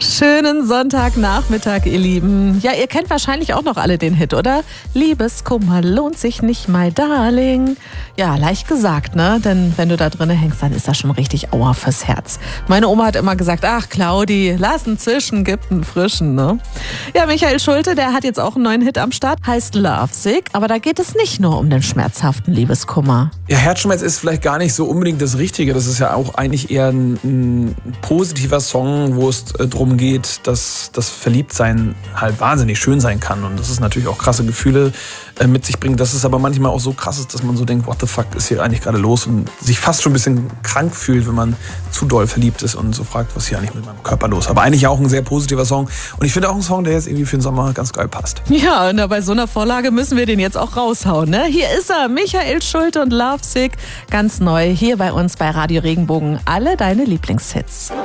Schönen Sonntagnachmittag, ihr Lieben. Ja, ihr kennt wahrscheinlich auch noch alle den Hit, oder? Liebeskummer lohnt sich nicht, my darling. Ja, leicht gesagt, ne? Denn wenn du da drinnen hängst, dann ist das schon richtig Aua fürs Herz. Meine Oma hat immer gesagt, ach Claudi, lass einen zischen, gib einen frischen, ne? Ja, Michael Schulte, der hat jetzt auch einen neuen Hit am Start, heißt Lovesick. Aber da geht es nicht nur um den schmerzhaften Liebeskummer. Ja, Herzschmerz ist vielleicht gar nicht so unbedingt das Richtige. Das ist ja auch eigentlich eher ein positiver Song, wo es darum geht, dass das Verliebtsein halt wahnsinnig schön sein kann. Und das ist natürlich auch krasse Gefühle mit sich bringt. Dass es aber manchmal auch so krass ist, dass man so denkt, what the fuck ist hier eigentlich gerade los? Und sich fast schon ein bisschen krank fühlt, wenn man zu doll verliebt ist und so fragt, was ist hier eigentlich mit meinem Körper los? Aber eigentlich auch ein sehr positiver Song. Und ich finde auch ein Song, der jetzt irgendwie für den Sommer ganz geil passt. Ja, und bei so einer Vorlage müssen wir den jetzt auch raushauen, ne? Hier ist er, Michael Schulte und Lovesick, ganz neu hier bei uns bei Radio Regenbogen. Alle deine Lieblingshits.